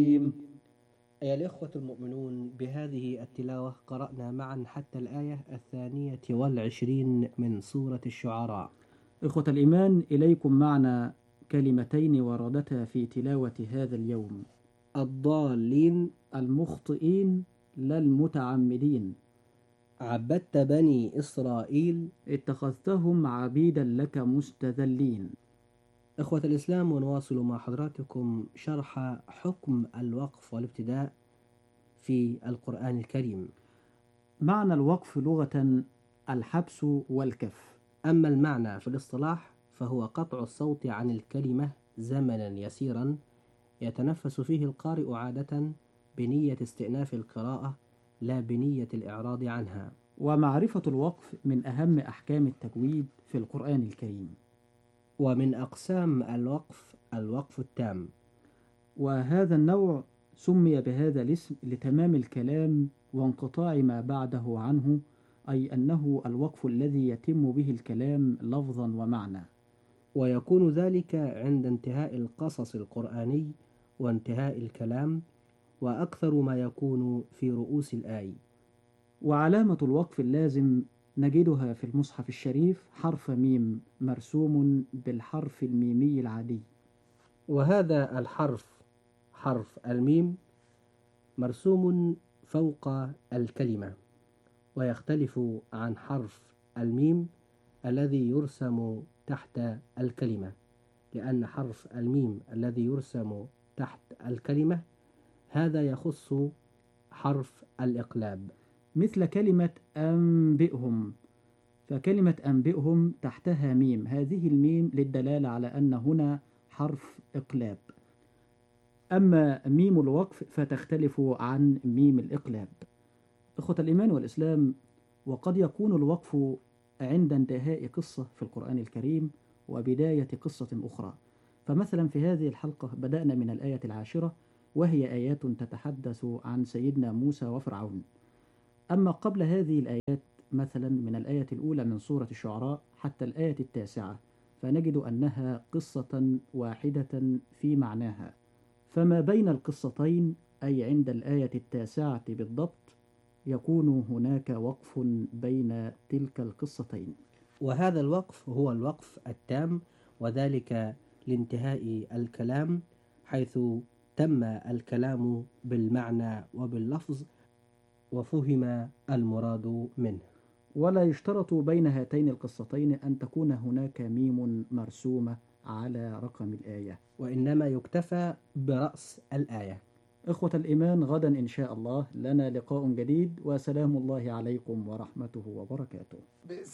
أيها الإخوة المؤمنون، بهذه التلاوة قرأنا معا حتى الآية 22 من سورة الشعراء. إخوة الإيمان، إليكم معنا كلمتين وردتا في تلاوة هذا اليوم: الضالين، المخطئين لا المتعمدين. عبدت بني إسرائيل، اتخذتهم عبيدا لك مستذلين. إخوة الإسلام، ونواصل مع حضراتكم شرح حكم الوقف والابتداء في القرآن الكريم. معنى الوقف لغة الحبس والكف، أما المعنى في الاصطلاح فهو قطع الصوت عن الكلمة زمنا يسيرا يتنفس فيه القارئ عادة بنية استئناف القراءة لا بنية الإعراض عنها. ومعرفة الوقف من أهم أحكام التجويد في القرآن الكريم. ومن أقسام الوقف التام، وهذا النوع سمي بهذا الاسم لتمام الكلام وانقطاع ما بعده عنه، أي أنه الوقف الذي يتم به الكلام لفظا ومعنى. ويكون ذلك عند انتهاء القصص القرآني وانتهاء الكلام، وأكثر ما يكون في رؤوس الآي. وعلامة الوقف اللازم نجدها في المصحف الشريف حرف ميم مرسوم بالحرف الميمي العادي. وهذا الحرف، حرف الميم، مرسوم فوق الكلمة، ويختلف عن حرف الميم الذي يرسم تحت الكلمة، لأن حرف الميم الذي يرسم تحت الكلمة هذا يخص حرف الإقلاب، مثل كلمة أنبئهم، فكلمة أنبئهم تحتها ميم، هذه الميم للدلالة على أن هنا حرف إقلاب. أما ميم الوقف فتختلف عن ميم الإقلاب. إخوة الإيمان والإسلام، وقد يكون الوقف عند انتهاء قصة في القرآن الكريم وبداية قصة أخرى. فمثلا في هذه الحلقة بدأنا من الآية 10، وهي آيات تتحدث عن سيدنا موسى وفرعون. أما قبل هذه الآيات، مثلا من الآية الأولى من سورة الشعراء حتى الآية 9، فنجد أنها قصة واحدة في معناها. فما بين القصتين، أي عند الآية 9 بالضبط، يكون هناك وقف بين تلك القصتين. وهذا الوقف هو الوقف التام، وذلك لانتهاء الكلام، حيث تم الكلام بالمعنى وباللفظ وفهم المراد منه. ولا يشترط بين هاتين القصتين أن تكون هناك ميم مرسومة على رقم الآية، وإنما يكتفى برأس الآية. إخوة الإيمان، غدا إن شاء الله لنا لقاء جديد، وسلام الله عليكم ورحمته وبركاته.